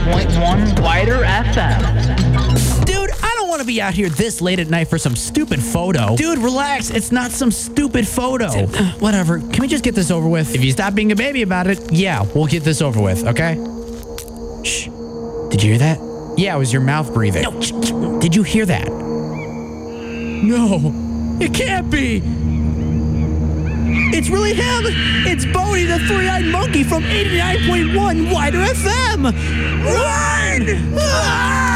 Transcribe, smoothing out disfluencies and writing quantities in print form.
89.1 Wider FM. Dude, I don't want to be out here this late at night for some stupid photo. Dude, relax. It's not some stupid photo. Whatever. Can we just get this over with? If you stop being a baby about it, yeah, we'll get this over with, okay? Shh. Did you hear that? Yeah, it was your mouth breathing. No. Did you hear that? No. It can't be. It's really him. It's Bodie, the three-eyed monkey from 89.1 Wider FM. Run! Ah!